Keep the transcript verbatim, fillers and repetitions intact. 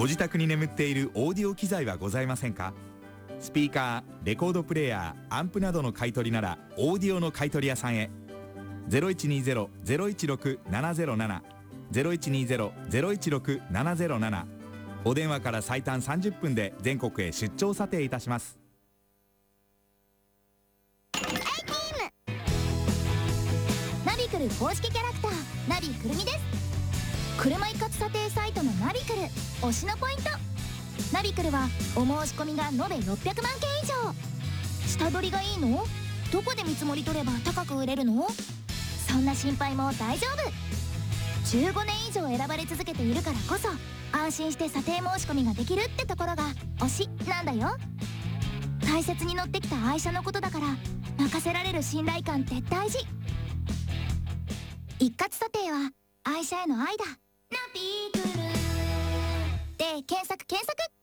ご自宅に眠っているオーディオ機材はございませんか？スピーカー、レコードプレーヤー、アンプなどの買い取りならオーディオの買い取り屋さんへ。 ゼロいちにゼロ ゼロいちろく ななゼロなな ゼロいちにゼロ ゼロいちろく ななゼロなな。お電話から最短さんじゅっぷんで全国へ出張査定いたします。 ナビクル公式キャラクターナビくるみです。車一括査定サイトのナビクル推しのポイント。ナビクルはお申し込みが延べろっぴゃくまんけん以上。下取りがいいの？どこで見積もり取れば高く売れるの？そんな心配も大丈夫。じゅうごねん以上選ばれ続けているからこそ安心して査定申し込みができるってところが推しなんだよ。大切に乗ってきた愛車のことだから任せられる信頼感って大事。一括査定は愛車への愛だ。ナビクルで検索検索。